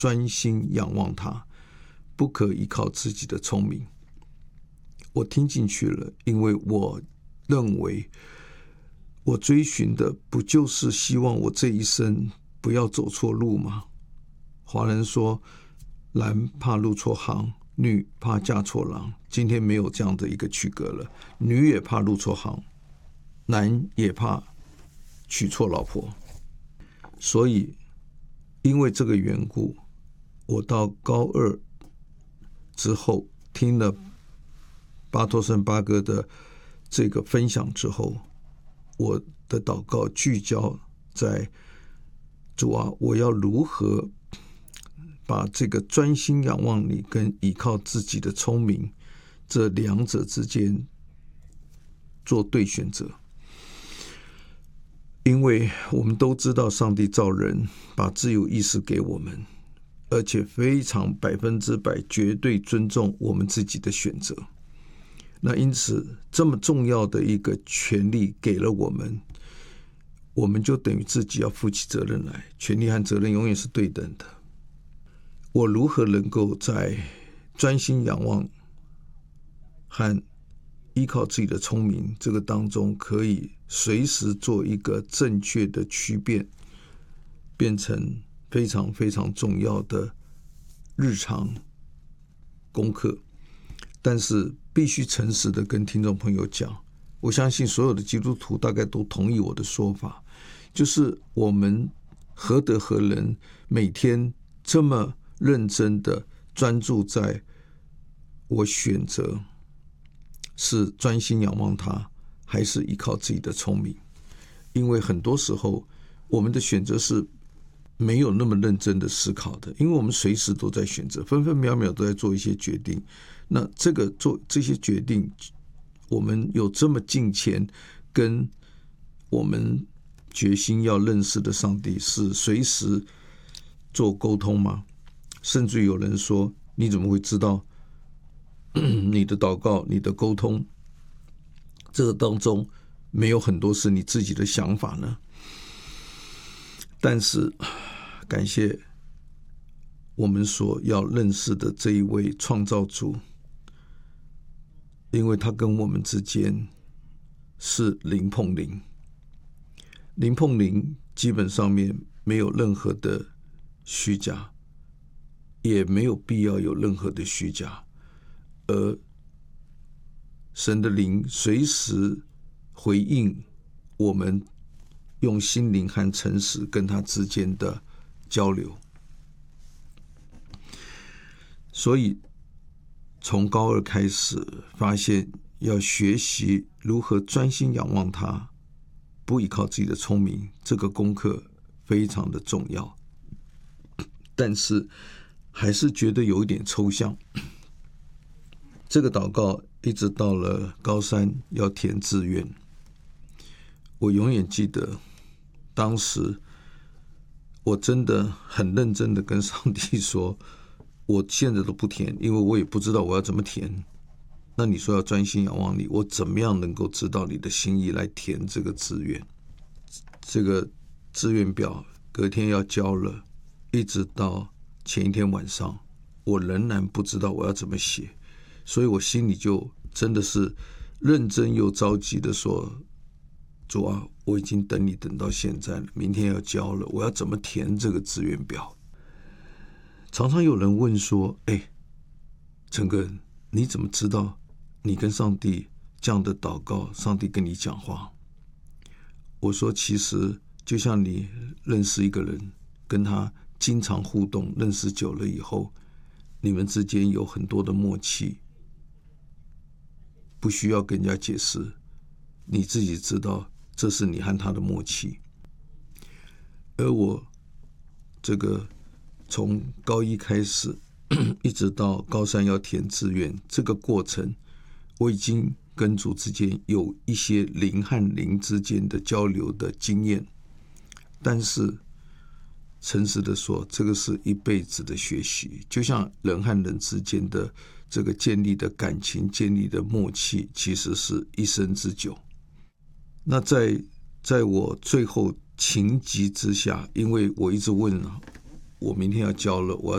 专心仰望他，不可依靠自己的聪明。我听进去了，因为我认为我追寻的不就是希望我这一生不要走错路吗？华人说男怕入错行，女怕嫁错郎，今天没有这样的一个区隔了，女也怕入错行，男也怕娶错老婆。所以因为这个缘故，我到高二之后听了巴托森巴哥的这个分享之后，我的祷告聚焦在主啊，我要如何把这个专心仰望你跟依靠自己的聪明这两者之间做对选择。因为我们都知道上帝造人，把自由意识给我们，而且非常100%绝对尊重我们自己的选择。那因此这么重要的一个权利给了我们，我们就等于自己要负起责任来，权利和责任永远是对等的。我如何能够在专心仰望和依靠自己的聪明这个当中，可以随时做一个正确的区变，变成非常非常重要的日常功课。但是必须诚实的跟听众朋友讲，我相信所有的基督徒大概都同意我的说法，就是我们何德何能每天这么认真的专注在我选择是专心仰望他，还是依靠自己的聪明。因为很多时候我们的选择是没有那么认真的思考的，因为我们随时都在选择，分分秒秒都在做一些决定。那做这些决定，我们有这么近前跟我们决心要认识的上帝是随时做沟通吗？甚至有人说，你怎么会知道你的祷告你的沟通这个当中没有很多是你自己的想法呢？但是感谢我们所要认识的这一位创造主，因为他跟我们之间是零碰零，零碰零，基本上面没有任何的虚假，也没有必要有任何的虚假。而神的灵随时回应我们用心灵和诚实跟他之间的交流。所以从高二开始发现要学习如何专心仰望他，不依靠自己的聪明，这个功课非常的重要。但是还是觉得有一点抽象。这个祷告一直到了高三要填志愿，我永远记得当时我真的很认真的跟上帝说，我现在都不填，因为我也不知道我要怎么填。那你说要专心仰望你，我怎么样能够知道你的心意来填这个志愿？这个志愿表隔天要交了，一直到前一天晚上，我仍然不知道我要怎么写。所以我心里就真的是认真又着急的说，主啊，我已经等你等到现在了，明天要交了，我要怎么填这个志愿表？常常有人问说，陈哥，你怎么知道你跟上帝这样的祷告，上帝跟你讲话？我说，其实就像你认识一个人，跟他经常互动，认识久了以后，你们之间有很多的默契，不需要跟人家解释，你自己知道这是你和他的默契。而我这个从高一开始一直到高三要填志愿，这个过程我已经跟主之间有一些灵和灵之间的交流的经验，但是诚实的说，这个是一辈子的学习，就像人和人之间的这个建立的感情，建立的默契，其实是一生之久。那在我最后情急之下，因为我一直问我明天要交了，我要